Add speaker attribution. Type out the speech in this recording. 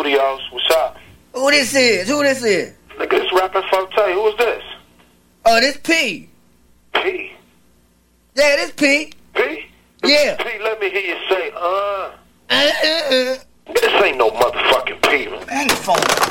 Speaker 1: studios. What's up?
Speaker 2: Who this is?
Speaker 1: Nigga, this rapping Forte. Who is this?
Speaker 2: Oh, this P.
Speaker 1: P?
Speaker 2: Yeah, this P.
Speaker 1: P?
Speaker 2: Yeah.
Speaker 1: P, let me hear you say, This ain't no motherfucking P.
Speaker 2: Hang the phone.